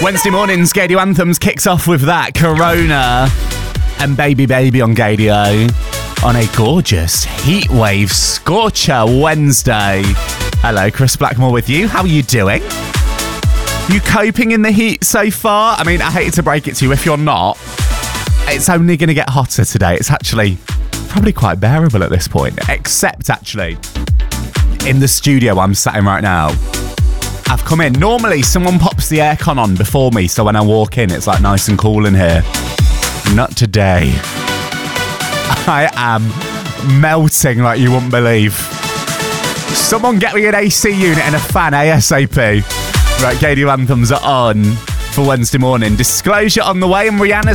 Wednesday mornings, Gaydio Anthems kicks off with that. Corona and Baby Baby on Gaydio on a gorgeous heatwave scorcher Wednesday. Hello, Chris Blackmore with you. How are you doing? You coping in the heat so far? I mean, I hate to break it to you, if you're not, it's only going to get hotter today. It's actually probably quite bearable at this point, except actually in the studio I'm sat in right now. I've come in. Normally, someone pops the aircon on before me, so when I walk in, it's like nice and cool in here. Not today. I am melting like you wouldn't believe. Someone get me an AC unit and a fan ASAP. Right, Gaydio Anthems are on for Wednesday morning. Disclosure on the way, and Rihanna